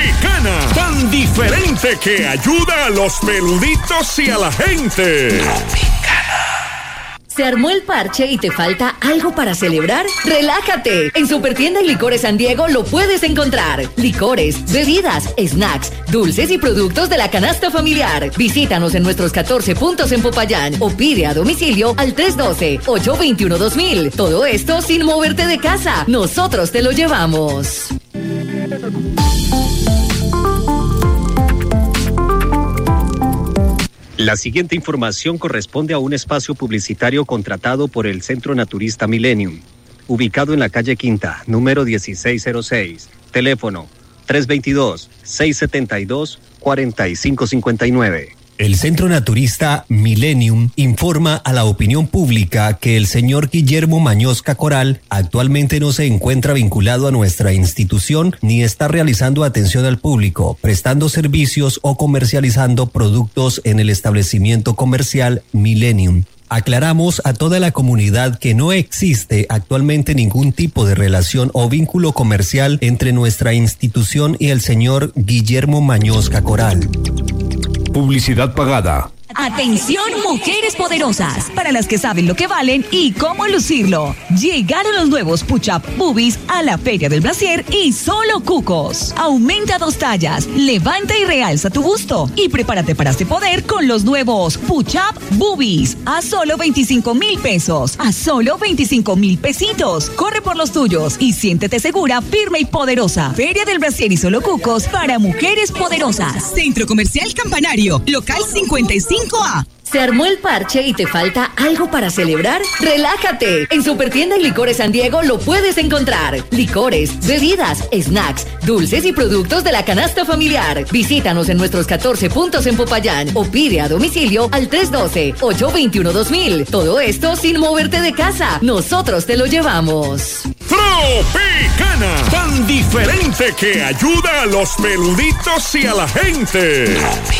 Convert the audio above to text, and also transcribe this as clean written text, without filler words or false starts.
Tropicana, tan diferente que ayuda a los peluditos y a la gente. ¿Se armó el parche y te falta algo para celebrar? ¡Relájate! En Supertienda y Licores San Diego lo puedes encontrar. Licores, bebidas, snacks, dulces y productos de la canasta familiar. Visítanos en nuestros 14 puntos en Popayán o pide a domicilio al 312-821-2000. Todo esto sin moverte de casa. Nosotros te lo llevamos. La siguiente información corresponde a un espacio publicitario contratado por el Centro Naturista Millennium, ubicado en la calle Quinta, número 1606, teléfono 322-672-4559. El Centro Naturista Millennium informa a la opinión pública que el señor Guillermo Mañosca Coral actualmente no se encuentra vinculado a nuestra institución ni está realizando atención al público, prestando servicios o comercializando productos en el establecimiento comercial Millennium. Aclaramos a toda la comunidad que no existe actualmente ningún tipo de relación o vínculo comercial entre nuestra institución y el señor Guillermo Mañosca Coral. Publicidad pagada. Atención, mujeres poderosas, para las que saben lo que valen y cómo lucirlo. Llegaron los nuevos Push-Up Boobies a la Feria del Brasier y solo cucos. Aumenta 2 tallas, levanta y realza tu busto y prepárate para este poder con los nuevos Push-Up Boobies a solo 25,000 pesos, a solo 25,000 pesitos. Corre por los tuyos y siéntete segura, firme y poderosa. Feria del Brasier y solo cucos para mujeres poderosas. Centro Comercial Campanario, local 55A. ¿Se armó el parche y te falta algo para celebrar? ¡Relájate! En Supertienda y Licores San Diego lo puedes encontrar. Licores, bebidas, snacks, dulces y productos de la canasta familiar. Visítanos en nuestros 14 puntos en Popayán o pide a domicilio al 312-821-2000. Todo esto sin moverte de casa. Nosotros te lo llevamos. Tropicana, tan diferente que ayuda a los peluditos y a la gente.